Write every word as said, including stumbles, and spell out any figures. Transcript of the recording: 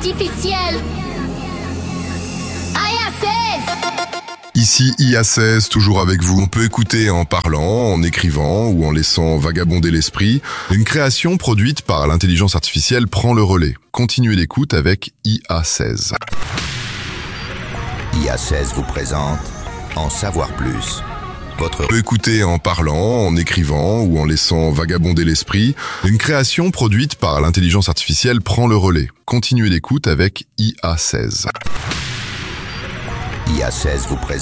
artificielle. I A seize. Ici I A seize, toujours avec vous. On peut écouter en parlant, en écrivant ou en laissant vagabonder l'esprit. Une création produite par l'intelligence artificielle prend le relais. Continuez l'écoute avec I A seize. I A seize vous présente En savoir plus. Votre... On peut écouter en parlant, en écrivant ou en laissant vagabonder l'esprit. Une création produite par l'intelligence artificielle prend le relais. Continuez l'écoute avec I A seize. I A seize vous présente